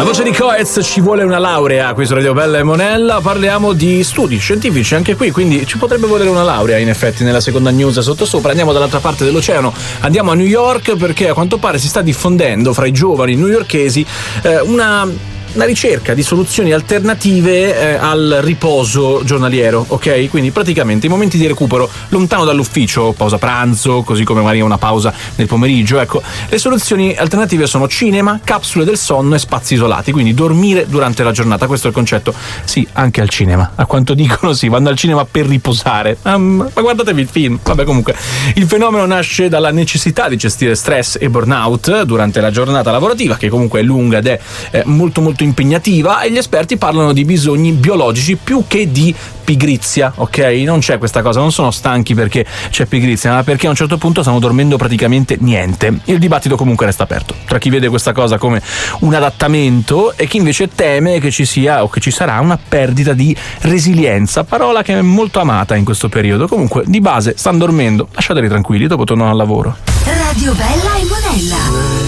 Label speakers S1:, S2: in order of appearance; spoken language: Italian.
S1: La voce di Coez, ci vuole una laurea qui su Radio Bella e Monella. Parliamo di studi scientifici anche qui, quindi ci potrebbe volere una laurea in effetti nella seconda news sottosopra. Andiamo dall'altra parte dell'oceano, andiamo a New York, perché a quanto pare si sta diffondendo fra i giovani newyorkesi una ricerca di soluzioni alternative al riposo giornaliero, ok? Quindi praticamente i momenti di recupero lontano dall'ufficio, pausa pranzo, così come magari una pausa nel pomeriggio, ecco. Le soluzioni alternative sono cinema, capsule del sonno e spazi isolati, quindi dormire durante la giornata. Questo è il concetto. Sì, anche al cinema, a quanto dicono sì, vanno al cinema per riposare. Ma guardatevi il film. Vabbè, comunque il fenomeno nasce dalla necessità di gestire stress e burnout durante la giornata lavorativa, che comunque è lunga ed è molto impegnativa, e gli esperti parlano di bisogni biologici più che di pigrizia, ok? Non c'è questa cosa, non sono stanchi perché c'è pigrizia, ma perché a un certo punto stanno dormendo praticamente niente. Il dibattito comunque resta aperto tra chi vede questa cosa come un adattamento e chi invece teme che ci sia o che ci sarà una perdita di resilienza, parola che è molto amata in questo periodo. Comunque di base stanno dormendo, lasciateli tranquilli, dopo tornano al lavoro.
S2: Radio Bella e Monella.